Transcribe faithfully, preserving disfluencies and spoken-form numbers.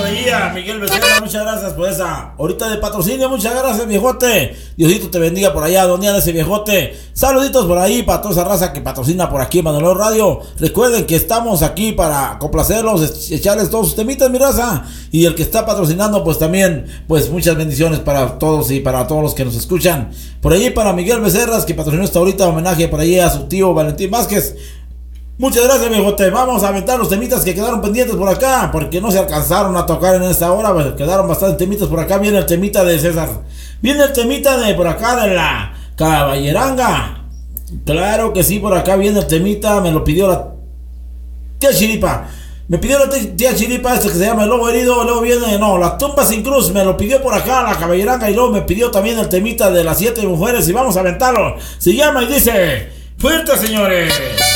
ahí a Miguel Becerra, muchas gracias por esa ahorita de patrocinio, muchas gracias, viejote. Diosito te bendiga por allá, donde anda ese viejote. Saluditos por ahí para toda esa raza que patrocina por aquí en Manuel Radio. Recuerden que estamos aquí para complacerlos, echarles todos sus temitas, mi raza. Y el que está patrocinando, pues también, pues muchas bendiciones para todos y para todos los que nos escuchan. Por allí para Miguel Becerras, que patrocinó esta ahorita homenaje por allí a su tío Valentín Vázquez. Muchas gracias, viejote. Vamos a aventar los temitas que quedaron pendientes por acá, porque no se alcanzaron a tocar en esta hora, pues quedaron bastantes temitas por acá. Viene el temita de César, viene el temita de por acá de la Caballeranga. Claro que sí, por acá viene el temita, me lo pidió la tía Chiripa. Me pidió la tía Chiripa este que se llama El Lobo Herido. Luego viene, no, La Tumba Sin Cruz. Me lo pidió por acá la Caballeranga. Y luego me pidió también el temita de Las Siete Mujeres. Y vamos a aventarlo. Se llama y dice: fuerte, señores.